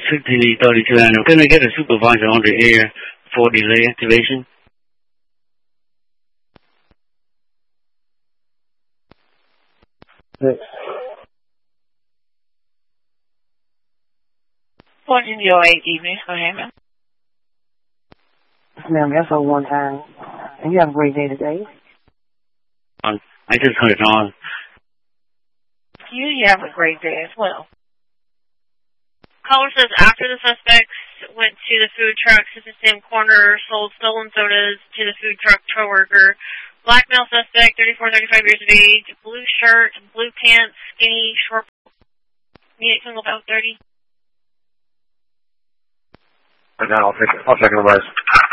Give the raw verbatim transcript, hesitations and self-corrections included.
sixteen thirty-two, and I'm going to get a supervisor on the air for delay activation. Six. Point in your eight evening, go ahead, ma'am. Ma'am, that's all one time. And you have a great day today. Um, I just heard it on. You, you have a great day as well. Caller says after the suspects went to the food truck, Sister Sam Corner, sold stolen sodas to the food truck tow worker. Black male suspect, thirty-four, thirty-five years of age, blue shirt, blue pants, skinny, short, medium, single, about thirty. And now I'll take it. I'll take it, West.